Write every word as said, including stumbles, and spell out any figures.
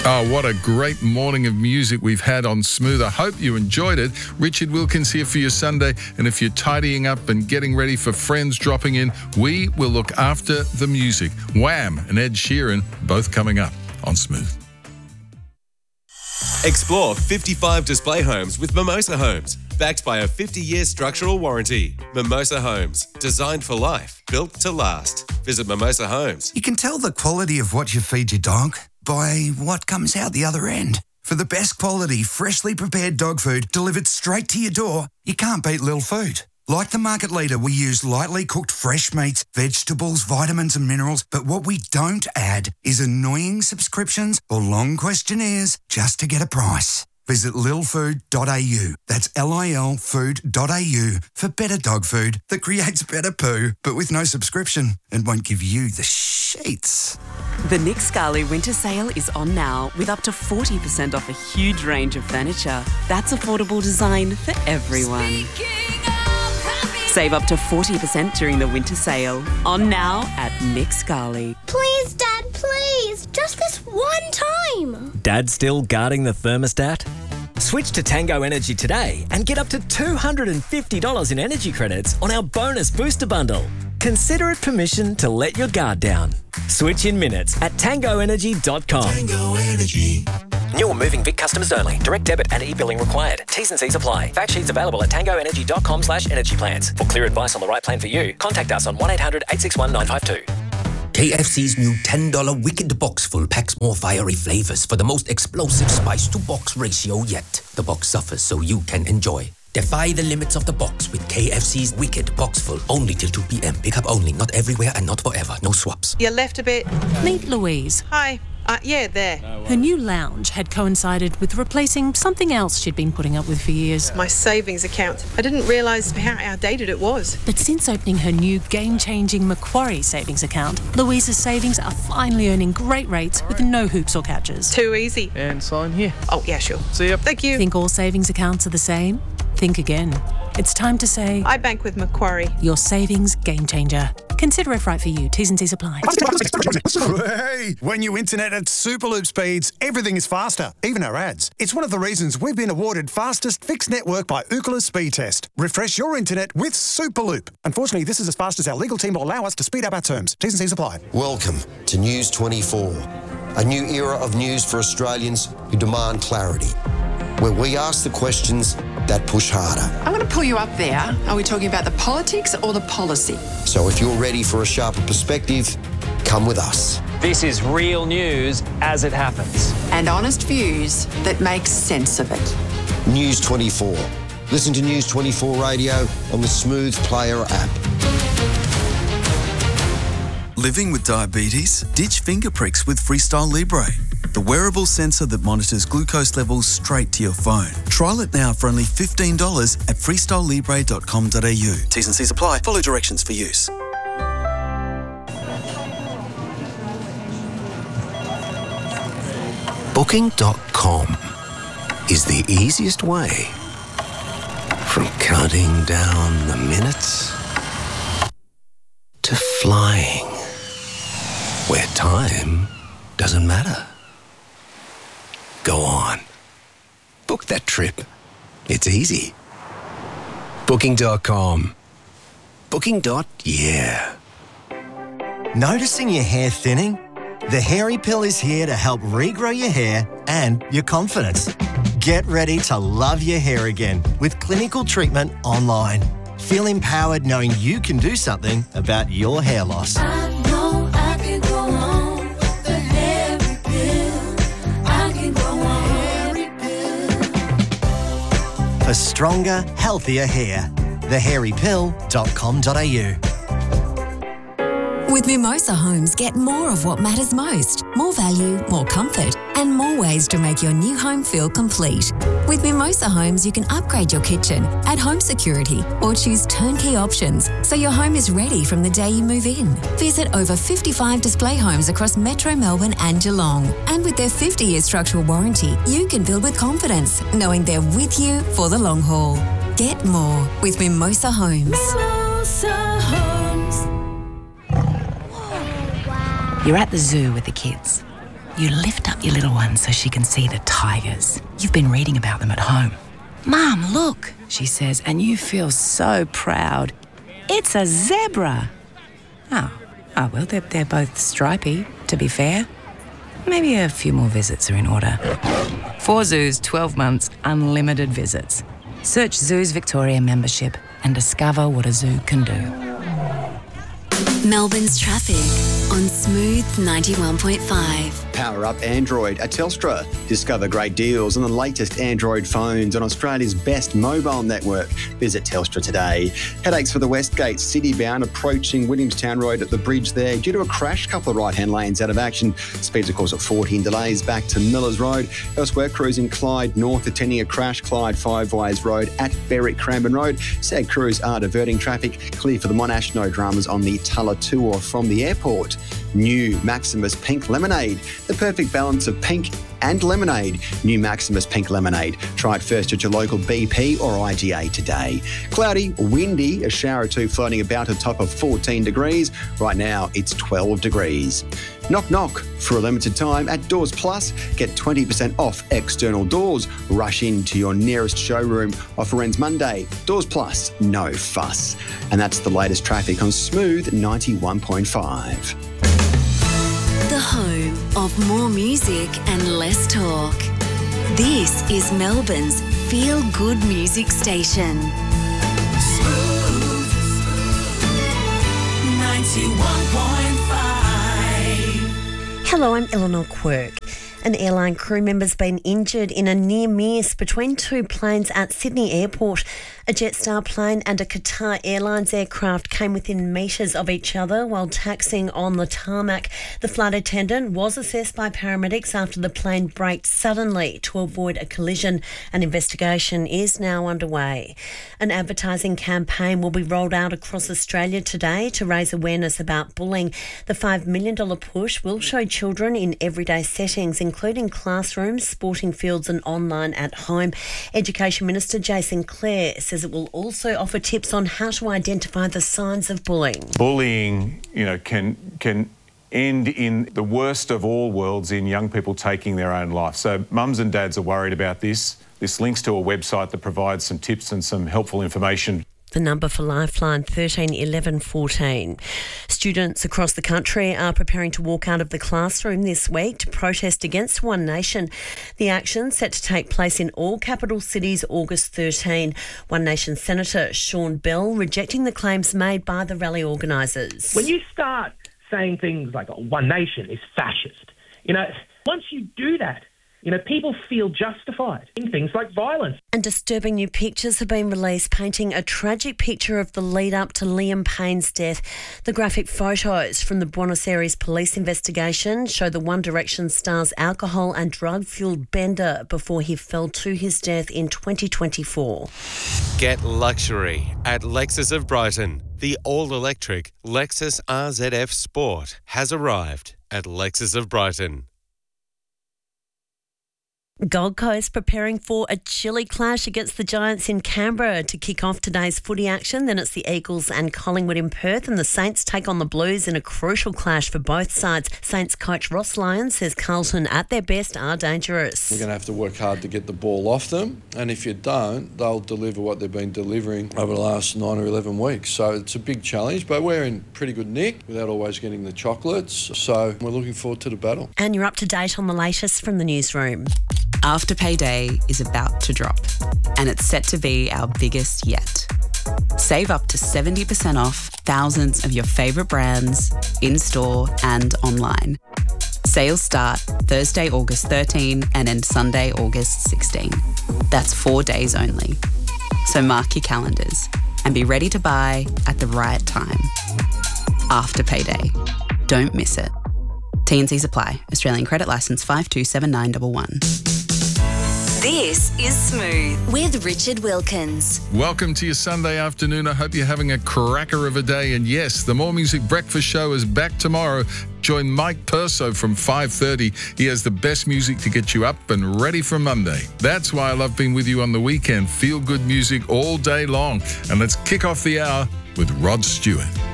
Oh, what a great morning of music we've had on Smooth. I hope you enjoyed it. Richard Wilkins here for your Sunday. And if you're tidying up and getting ready for friends dropping in, we will look after the music. Wham! And Ed Sheeran, both coming up on Smooth. Explore fifty-five display homes with Mimosa Homes, backed by a fifty-year structural warranty. Mimosa Homes, designed for life, built to last. Visit Mimosa Homes. You can tell the quality of what you feed your dog by what comes out the other end. For the best quality, freshly prepared dog food delivered straight to your door, you can't beat Lil Food. Like the market leader, we use lightly cooked fresh meats, vegetables, vitamins and minerals, but what we don't add is annoying subscriptions or long questionnaires just to get a price. Visit lil food dot a u. That's L I L food dot a u for better dog food that creates better poo, but with no subscription and won't give you the sheets. The Nick Scali Winter Sale is on now with up to forty percent off a huge range of furniture. That's affordable design for everyone. Save up to forty percent during the winter sale. On now at Nick Scali. Please, Dad, please. Just this one time. Dad still guarding the thermostat? Switch to Tango Energy today and get up to two hundred fifty dollars in energy credits on our bonus booster bundle. Consider it permission to let your guard down. Switch in minutes at tango energy dot com. Tango Energy. New or moving Vic customers only. Direct debit and e-billing required. T's and C's apply. Fact sheets available at tango energy dot com slash energy plans. For clear advice on the right plan for you, contact us on one eight hundred eight six one nine five two. K F C's new ten dollar Wicked Box Full packs more fiery flavors for the most explosive spice-to-box ratio yet. The box suffers so you can enjoy. Defy the limits of the box with K F C's Wicked Box Full. Only till two p.m. Pick up only. Not everywhere and not forever. No swaps. You left a bit. Meet Louise. Hi. Uh, yeah, there. Her new lounge had coincided with replacing something else she'd been putting up with for years. My savings account. I didn't realise how outdated it was. But since opening her new game-changing Macquarie savings account, Louise's savings are finally earning great rates with no hoops or catches. Too easy. And sign here. Oh, yeah, sure. See ya. Thank you. Think all savings accounts are the same? Think again. It's time to say... I bank with Macquarie. Your savings game changer. Consider if right for you. T's and C's apply. Hey, when you internet at Superloop speeds, everything is faster, even our ads. It's one of the reasons we've been awarded fastest fixed network by Ookla Speed Test. Refresh your internet with Superloop. Unfortunately, this is as fast as our legal team will allow us to speed up our terms. T's and C's apply. Welcome to News twenty-four, a new era of news for Australians who demand clarity, where we ask the questions that push harder. I'm going to pull you up there. Are we talking about the politics or the policy? So if you're ready for a sharper perspective, come with us. This is real news as it happens. And honest views that make sense of it. News twenty-four. Listen to News twenty-four Radio on the Smooth Player app. Living with diabetes? Ditch finger pricks with Freestyle Libre, the wearable sensor that monitors glucose levels straight to your phone. Trial it now for only fifteen dollars at freestyle libre dot com dot a u. T's and C's apply. Follow directions for use. Booking dot com is the easiest way from counting down the minutes to flying where time doesn't matter. Go on. Book that trip. It's easy. Booking dot com. Booking. Yeah. Noticing your hair thinning? The Hairy Pill is here to help regrow your hair and your confidence. Get ready to love your hair again with clinical treatment online. Feel empowered knowing you can do something about your hair loss. I know I can go on with the Hairy Pill. I can go on. Hairy Pill. For stronger, healthier hair. the hairy pill dot com dot a u. With Mimosa Homes, get more of what matters most. More value, more comfort, and more ways to make your new home feel complete. With Mimosa Homes, you can upgrade your kitchen, add home security, or choose turnkey options so your home is ready from the day you move in. Visit over fifty-five display homes across Metro Melbourne and Geelong. And with their fifty-year structural warranty, you can build with confidence, knowing they're with you for the long haul. Get more with Mimosa Homes. Mimosa Homes. You're at the zoo with the kids. You lift up your little one so she can see the tigers. You've been reading about them at home. Mum, look, she says, and you feel so proud. It's a zebra. Oh, oh well, they're, they're both stripy, to be fair. Maybe a few more visits are in order. Four zoos, twelve months, unlimited visits. Search Zoos Victoria membership and discover what a zoo can do. Melbourne's traffic on Smooth ninety-one point five. Power up Android at Telstra. Discover great deals on the latest Android phones on Australia's best mobile network. Visit Telstra today. Headaches for the Westgate City-bound approaching Williamstown Road at the bridge there due to a crash. Couple of right-hand lanes out of action. Speeds, of course, at fourteen. Delays back to Millers Road. Elsewhere, cruising Clyde North, attending a crash. Clyde Five Ways Road at Berwick Cranbourne Road. SAG crews are diverting traffic. Clear for the Monash. No dramas on the Tulla Tour from the airport. New Maximus Pink Lemonade. The perfect balance of pink and lemonade. New Maximus Pink Lemonade. Try it first at your local B P or I G A today. Cloudy, windy, a shower or two floating about a top of fourteen degrees. Right now, it's twelve degrees. Knock knock. For a limited time at Doors Plus, get twenty percent off external doors. Rush into your nearest showroom. Offer ends Monday. Doors Plus, no fuss. And that's the latest traffic on Smooth ninety-one point five. The home of more music and less talk. This is Melbourne's feel-good music station. Smooth ninety-one point five. Hello, I'm Eleanor Quirk. An airline crew member's been injured in a near miss between two planes at Sydney Airport. A Jetstar plane and a Qatar Airlines aircraft came within metres of each other while taxiing on the tarmac. The flight attendant was assessed by paramedics after the plane braked suddenly to avoid a collision. An investigation is now underway. An advertising campaign will be rolled out across Australia today to raise awareness about bullying. The five million dollars push will show children in everyday settings, including classrooms, sporting fields and online at home. Education Minister Jason Clare says it will also offer tips on how to identify the signs of bullying. Bullying, you know, can can end in the worst of all worlds, in young people taking their own life. So mums and dads are worried about this. This links to a website that provides some tips and some helpful information. The number for Lifeline, thirteen eleven fourteen. Students across the country are preparing to walk out of the classroom this week to protest against One Nation. The action set to take place in all capital cities August thirteenth. One Nation Senator Sean Bell rejecting the claims made by the rally organisers. When you start saying things like, oh, One Nation is fascist, you know, once you do that, you know, people feel justified in things like violence. And disturbing new pictures have been released painting a tragic picture of the lead up to Liam Payne's death. The graphic photos from the Buenos Aires police investigation show the One Direction star's alcohol and drug-fuelled bender before he fell to his death in twenty twenty-four. Get luxury at Lexus of Brighton. The all-electric Lexus R Z F Sport has arrived at Lexus of Brighton. Gold Coast preparing for a chilly clash against the Giants in Canberra to kick off today's footy action. Then it's the Eagles and Collingwood in Perth, and the Saints take on the Blues in a crucial clash for both sides. Saints coach Ross Lyons says Carlton at their best are dangerous. We're going to have to work hard to get the ball off them, and if you don't, they'll deliver what they've been delivering over the last nine or eleven weeks. So it's a big challenge, but we're in pretty good nick without always getting the chocolates. So we're looking forward to the battle. And you're up to date on the latest from the newsroom. Afterpay Day is about to drop, and it's set to be our biggest yet. Save up to seventy percent off thousands of your favourite brands, in-store and online. Sales start Thursday, August thirteenth and end Sunday, August sixteenth. That's four days only. So mark your calendars and be ready to buy at the right time. Afterpay Day. Don't miss it. T and Cs apply. Australian credit licence five two seven nine one one. This is Smooth with Richard Wilkins. Welcome to your Sunday afternoon. I hope you're having a cracker of a day. And yes, the More Music Breakfast Show is back tomorrow. Join Mike Perso from five thirty. He has the best music to get you up and ready for Monday. That's why I love being with you on the weekend. Feel good music all day long. And let's kick off the hour with Rod Stewart.